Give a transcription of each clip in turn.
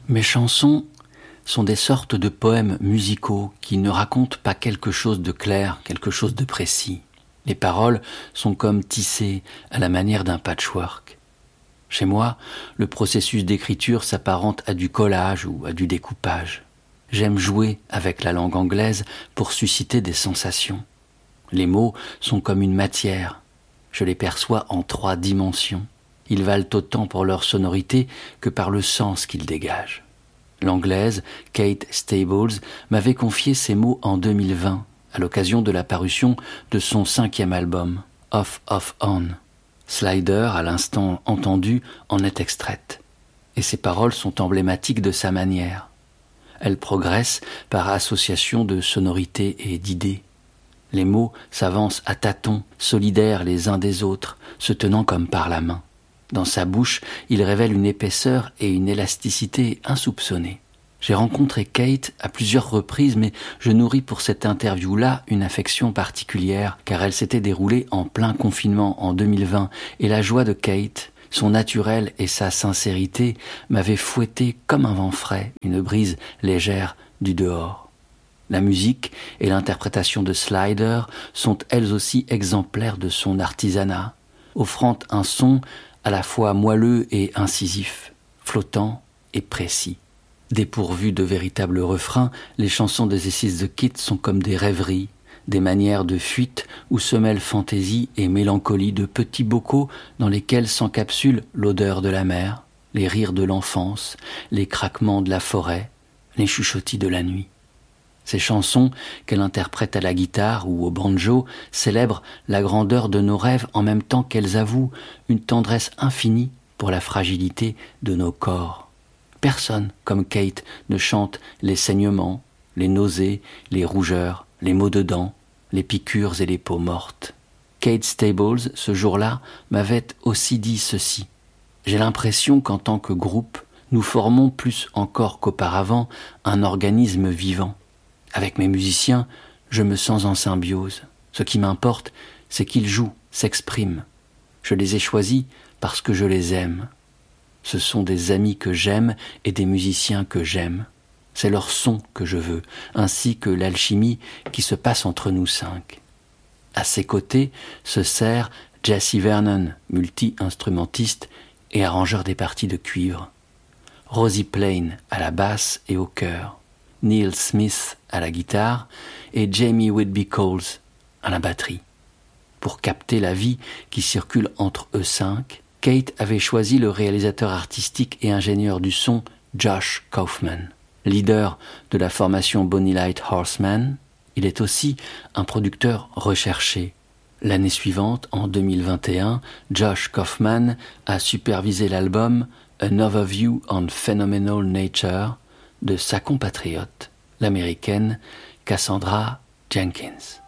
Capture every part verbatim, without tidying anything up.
Mes chansons sont des sortes de poèmes musicaux qui ne racontent pas quelque chose de clair, quelque chose de précis. Les paroles sont comme tissées à la manière d'un patchwork. Chez moi, le processus d'écriture s'apparente à du collage ou à du découpage. J'aime jouer avec la langue anglaise pour susciter des sensations. Les mots sont comme une matière. Je les perçois en trois dimensions. Ils valent autant pour leur sonorité que par le sens qu'ils dégagent. L'anglaise, Kate Stables, m'avait confié ces mots en deux mille vingt, à l'occasion de la parution de son cinquième album, Off, Off, On. Slider, à l'instant entendu, en est extraite. Et ses paroles sont emblématiques de sa manière. Elle progresse par association de sonorités et d'idées. Les mots s'avancent à tâtons, solidaires les uns des autres, se tenant comme par la main. Dans sa bouche, il révèle une épaisseur et une élasticité insoupçonnées. J'ai rencontré Kate à plusieurs reprises, mais je nourris pour cette interview-là une affection particulière, car elle s'était déroulée en plein confinement en deux mille vingt, et la joie de Kate, son naturel et sa sincérité m'avaient fouetté comme un vent frais, une brise légère du dehors. La musique et l'interprétation de Slider sont elles aussi exemplaires de son artisanat, offrant un son à la fois moelleux et incisif, flottant et précis. Dépourvues de véritables refrains, les chansons de This Is the Kid sont comme des rêveries, des manières de fuite où se mêlent fantaisie et mélancolie de petits bocaux dans lesquels s'encapsule l'odeur de la mer, les rires de l'enfance, les craquements de la forêt, les chuchotis de la nuit. Ces chansons, qu'elle interprète à la guitare ou au banjo, célèbrent la grandeur de nos rêves en même temps qu'elles avouent une tendresse infinie pour la fragilité de nos corps. Personne, comme Kate, ne chante les saignements, les nausées, les rougeurs, les maux de dents, les piqûres et les peaux mortes. Kate Stables, ce jour-là, m'avait aussi dit ceci. J'ai l'impression qu'en tant que groupe, nous formons plus encore qu'auparavant un organisme vivant. Avec mes musiciens, je me sens en symbiose. Ce qui m'importe, c'est qu'ils jouent, s'expriment. Je les ai choisis parce que je les aime. Ce sont des amis que j'aime et des musiciens que j'aime. C'est leur son que je veux, ainsi que l'alchimie qui se passe entre nous cinq. À ses côtés se serre Jesse Vernon, multi-instrumentiste et arrangeur des parties de cuivre. Rosie Plain à la basse et au chœur. Neil Smith à la guitare et Jamie Whitby Coles à la batterie. Pour capter la vie qui circule entre eux cinq, Kate avait choisi le réalisateur artistique et ingénieur du son Josh Kaufman. Leader de la formation Bonnie Light Horseman, il est aussi un producteur recherché. L'année suivante, en deux mille vingt et un, Josh Kaufman a supervisé l'album An Overview on Phenomenal Nature de sa compatriote, l'américaine Cassandra Jenkins.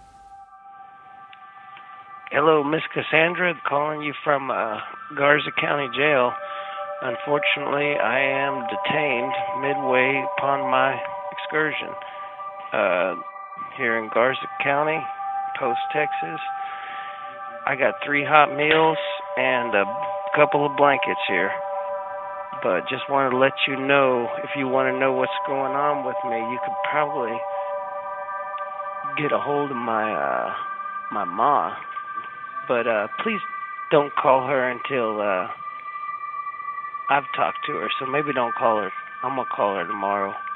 Hello, Miss Cassandra, calling you from uh, Garza County Jail. Unfortunately, I am detained midway upon my excursion uh, here in Garza County, Post, Texas. I got three hot meals and a couple of blankets here. But just wanted to let you know, if you want to know what's going on with me, you could probably get a hold of my uh, my ma. But uh, please don't call her until uh, I've talked to her. So maybe don't call her. I'm gonna call her tomorrow.